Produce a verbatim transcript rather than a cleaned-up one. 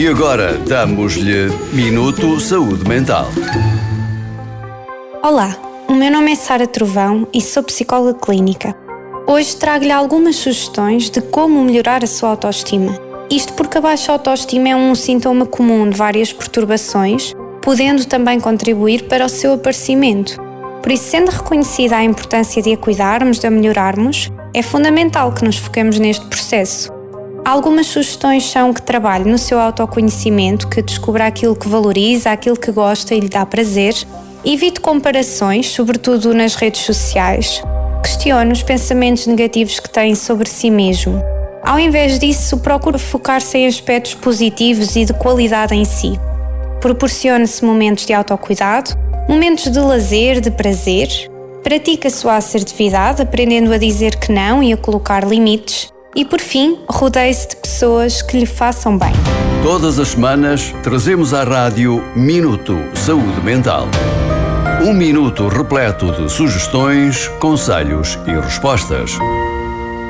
E agora damos-lhe Minuto Saúde Mental. Olá, o meu nome é Sara Trovão e sou psicóloga clínica. Hoje trago-lhe algumas sugestões de como melhorar a sua autoestima. Isto porque a baixa autoestima é um sintoma comum de várias perturbações, podendo também contribuir para o seu aparecimento. Por isso, sendo reconhecida a importância de a cuidarmos, de a melhorarmos, é fundamental que nos foquemos neste processo. Algumas sugestões são que trabalhe no seu autoconhecimento, que descubra aquilo que valoriza, aquilo que gosta e lhe dá prazer. Evite comparações, sobretudo nas redes sociais. Questione os pensamentos negativos que tem sobre si mesmo. Ao invés disso, procure focar-se em aspectos positivos e de qualidade em si. Proporcione-se momentos de autocuidado, momentos de lazer, de prazer. Pratique a sua assertividade, aprendendo a dizer que não e a colocar limites. E, por fim, rodeie-se de pessoas que lhe façam bem. Todas as semanas trazemos à rádio Minuto Saúde Mental. Um minuto repleto de sugestões, conselhos e respostas.